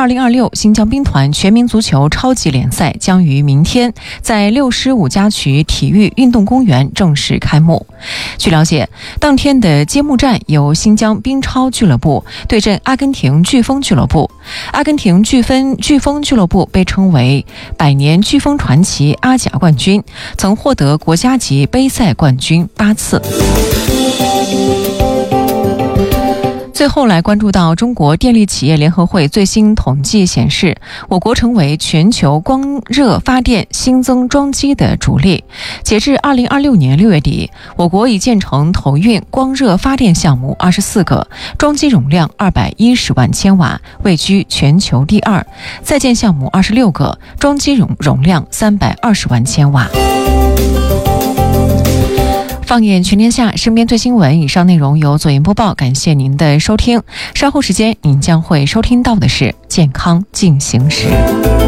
2026新疆兵团全民足球超级联赛将于明天在65家渠体育运动公园正式开幕。据了解，当天的揭幕战由新疆兵超俱乐部对阵阿根廷飓风俱乐部。阿根廷飓风俱乐部被称为百年飓风传奇阿甲冠军，曾获得国家级杯赛冠军8次。最后来关注到中国电力企业联合会最新统计显示，我国成为全球光热发电新增装机的主力。截至2026年6月底，我国已建成投运光热发电项目24个，装机容量210万千瓦，位居全球第2；在建项目26个，装机容量320万千瓦。放眼全天下，身边最新闻。以上内容由左言播报，感谢您的收听。稍后时间您将会收听到的是健康进行时。